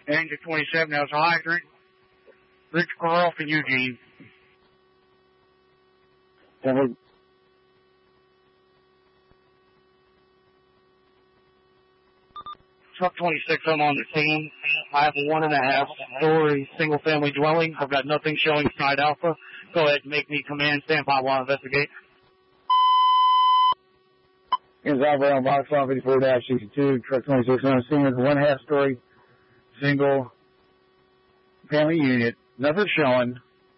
Engine 27, that was a hydrant. Rich Carl for Eugene. Truck 26, I'm on the scene. I have a 1.5-story single-family dwelling. I've got nothing showing side alpha. Go ahead and make me command. Stand by while I investigate. Is Alvaro on box 54-62, truck 26 on the scene with a 1.5-story single family unit. Nothing showing.